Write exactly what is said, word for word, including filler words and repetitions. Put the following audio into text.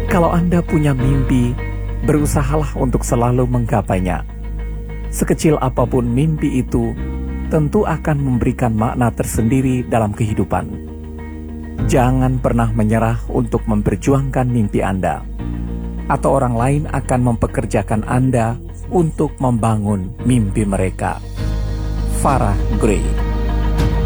Kalau Anda punya mimpi, berusahalah untuk selalu menggapainya. Sekecil apapun mimpi itu, tentu akan memberikan makna tersendiri dalam kehidupan. Jangan pernah menyerah untuk memperjuangkan mimpi Anda, atau orang lain akan mempekerjakan Anda untuk membangun mimpi mereka. Farah Gray.